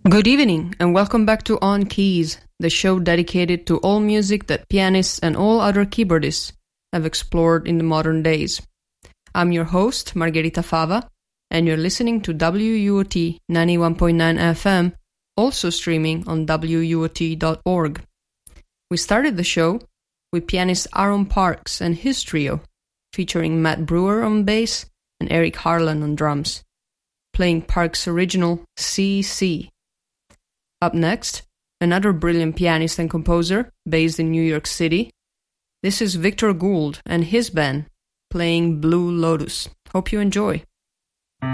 Good evening, and welcome back to On Keys, the show dedicated to all music that pianists and all other keyboardists have explored in the modern days. I'm your host, Margherita Fava, and you're listening to WUOT 91.9 FM, also streaming on WUOT.org. We started the show with pianist Aaron Parks and his trio, featuring Matt Brewer on bass and Eric Harlan on drums, playing Parks' original CC. Up next, another brilliant pianist and composer based in New York City. This is Victor Gould and his band playing Blue Lotus. Hope you enjoy.